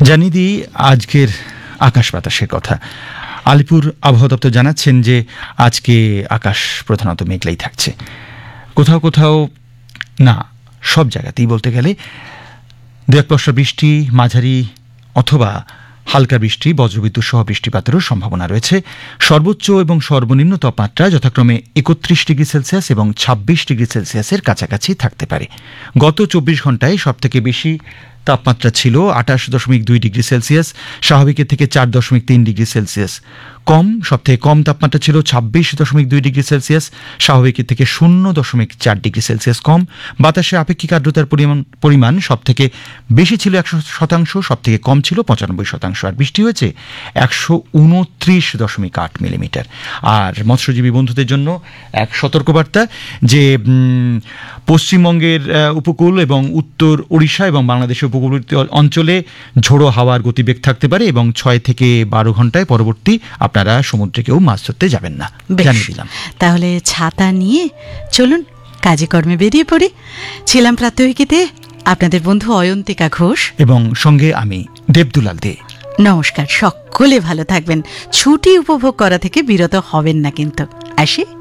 জানিয়ে দিই আজকের আকাশ বাতাসের কথা। আলিপুর আবহাওয়া দপ্তর জানাচ্ছেন যে আজকে আকাশ প্রধানত মেঘলাই থাকছে, কোথাও কোথাও না সব জায়গাতেই বলতে গেলে দু এক পশলা বৃষ্টি, মাঝারি অথবা হালকা বৃষ্টি, বজ্রবিদ্যুৎ সহ বৃষ্টিপাতেরও সম্ভাবনা রয়েছে। সর্বোচ্চ এবং সর্বনিম্ন তাপমাত্রা যথাক্রমে ৩১ ডিগ্রি সেলসিয়াস এবং ২৬ ডিগ্রি সেলসিয়াসের কাছাকাছি থাকতে পারে। গত ২৪ ঘন্টায় সবথেকে বেশি তাপমাত্রা ছিল ২৮.২ ডিগ্রি সেলসিয়াস, স্বাভাবিকের থেকে ৪.৩ ডিগ্রি সেলসিয়াস কম। সবথেকে কম তাপমাত্রা ছিল ২৬.২ ডিগ্রি সেলসিয়াস, স্বাভাবিকের থেকে ০.৪ ডিগ্রি সেলসিয়াস কম। বাতাসে আপেক্ষিক আর্দ্রতার পরিমাণ সবথেকে বেশি ছিল ১০০%, সবথেকে কম ছিল ৯৫%, আর বৃষ্টি হয়েছে ১২৯.৮ মিলিমিটার। আর মৎস্যজীবী বন্ধুদের জন্য এক সতর্কবার্তা যে পশ্চিমবঙ্গের উপকূল এবং উত্তর ওড়িশা এবং বাংলাদেশের উপকূলবর্তী অঞ্চলে ঝোড়ো হাওয়ার গতিবেগ থাকতে পারে এবং ৬ থেকে ১২ ঘন্টায় পরবর্তী আপনারা সমুদ্রে কেউ মাছ ধরতে যাবেন না, জানিয়ে দিলাম। তাহলে ছাতা নিয়ে চলুন কাজে কর্মে বেরিয়ে পড়ি। ছিলাম প্রাত্যহিকীতে আপনাদের বন্ধু অয়ন্তিকা ঘোষ এবং সঙ্গে আমি দেবদুলাল দে। নমস্কার, সকলে ভালো থাকবেন। ছুটি উপভোগ করা থেকে বিরত হবেন না কিন্তু। আসি।